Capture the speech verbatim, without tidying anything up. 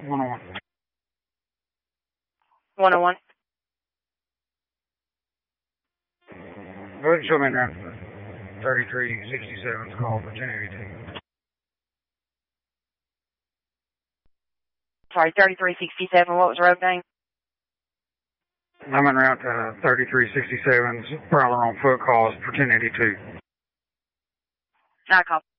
one oh one. one oh one. Go ahead and show me now. thirty-three sixty-seven's call for ten eighty-two. Sorry, thirty-three sixty-seven. What was the road name? I'm en route to thirty-three sixty-seven's Prowler on foot calls for ten eighty-two. I copy.